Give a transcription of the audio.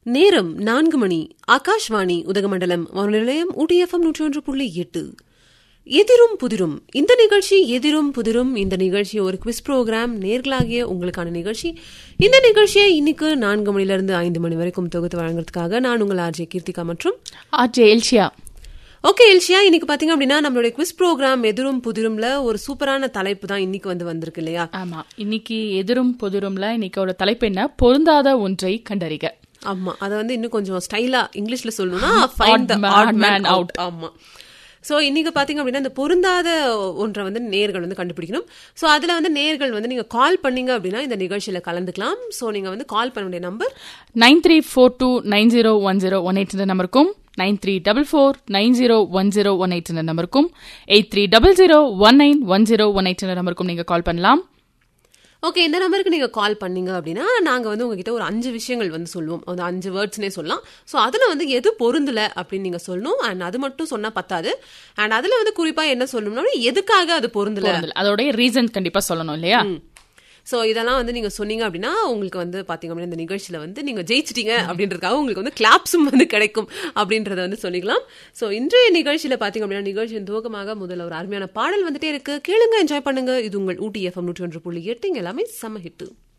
நேரம் 4 மணி. ஆகாஷ்வாணி உதகமண்டலம் வானொலி நிலையம் ஊட்டி FM 101.8. எதிரும் புதிரும் இந்த நிகழ்ச்சி. எதிரும் புதிரும் இந்த நிகழ்ச்சி ஒரு குவிஸ் ப்ரோக்ராம், நேர்களாகிய உங்களுக்கான நிகழ்ச்சி. இந்த நிகழ்ச்சியை இன்னைக்கு 4 மணிலிருந்து 5 மணி வரைக்கும் தொகுத்து வழங்குறதுக்காக நான் உங்கள் ஆர்ஜே கீர்த்திகா மற்றும் ஆர்ஜே எல்ஷியா. ஓகே எல்ஷியா, இன்னைக்கு பாத்தீங்க அப்படின்னா நம்மளுடைய குவிஸ் ப்ரோக்ராம் எதிரும் புதிரும்ல ஒரு சூப்பரான தலைப்பு தான் இன்னைக்கு வந்திருக்கு இல்லையா? ஆமா, இன்னைக்கு எதிரும் புதிரும்ல இன்னைக்கு தலைப்பு என்ன? பொருந்தாத ஒன்றை கண்டறிக. ஆமா, அத இன்னும் கொஞ்சம் ஸ்டைலா இங்கிலீஷ்ல சொல்லணும்னா find the odd man out. ஆமா, சோ இன்னைக்கு பாத்தீங்க அப்படின்னா இந்த பொருந்தாத ஒன்றை நேர்கள் கண்டுபிடிக்கணும். சோ அதுல நேர்கள் நீங்க கால் பண்ணீங்க அப்படின்னா இந்த நிகழ்ச்சியில கலந்துக்கலாம். சோ நீங்க கால் பண்ண வேண்டிய நம்பர் 9342901018 நம்பருக்கும் 9344901018 நம்பருக்கும் 8300191018 நம்பருக்கும் நீங்க கால் பண்ணலாம். ஓகே, இந்த நம்பருக்கு நீங்க கால் பண்ணீங்க அப்படின்னா நாங்க உங்ககிட்ட ஒரு 5 விஷயங்கள் சொல்லுவோம். 5 வேர்ட்ஸ்னே சொல்லலாம். ஸோ அதுல எது பொருந்தல அப்படின்னு நீங்க சொல்லணும். அண்ட் அது மட்டும் சொன்னா பத்தாது. அண்ட் அதுல குறிப்பா என்ன சொல்லணும்னா எதுக்காக அது பொருந்தல, அதோட ரீசன் கண்டிப்பா சொல்லணும் இல்லையா? சோ இதெல்லாம் நீங்க சொன்னீங்க அப்படின்னா உங்களுக்கு பாத்தீங்க அப்படின்னா இந்த நிகழ்ச்சியில நீங்க ஜெயிச்சிட்டீங்க அப்படின்றதுக்காக உங்களுக்கு கிளாப்ஸும் கிடைக்கும் அப்படின்றத சொல்லிக்கலாம். சோ இன்றைய நிகழ்ச்சியில பாத்தீங்க அப்படின்னா நிகழ்ச்சியின் துவக்கமாக முதல்ல ஒரு அருமையான பாடல் இருக்கு. கேளுங்க, என்ஜாய் பண்ணுங்க. இது உங்கள் ஊட்டி FM 101.8. எல்லாமே செம ஹிட்.